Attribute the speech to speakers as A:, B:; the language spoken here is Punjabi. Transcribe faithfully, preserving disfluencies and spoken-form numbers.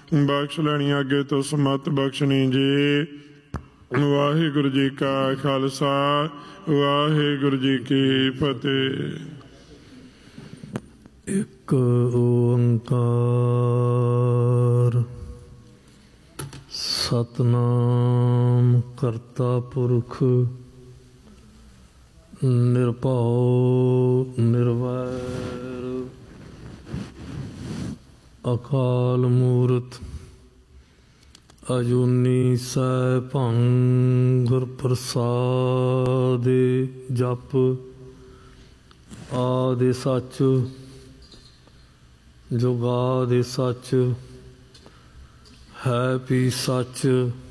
A: ਬਖਸ਼ ਲੈਣੀ ਅੱਗੇ ਤੋਂ ਸਮਤ ਬਖਸ਼ਣੀ ਜੀ। ਵਾਹਿਗੁਰੂ ਜੀ ਕਾ ਖਾਲਸਾ ਵਾਹਿਗੁਰੂ ਜੀ ਕੀ ਫਤਿਹ।
B: ਇੱਕ ਓੰਕਾਰ ਸਤਿਨਾਮ ਕਰਤਾ ਪੁਰਖ ਨਿਰਭਉ ਨਿਰਵੈਰ ਅਕਾਲ ਮੂਰਤ ਅਜੂਨੀ ਸੈਭੰ ਗੁਰ ਪ੍ਰਸਾਦਿ ਜਪ ਆਦਿ ਸੱਚ ਜੁਗਾਦਿ ਸੱਚ ਹੈ ਵੀ ਸੱਚ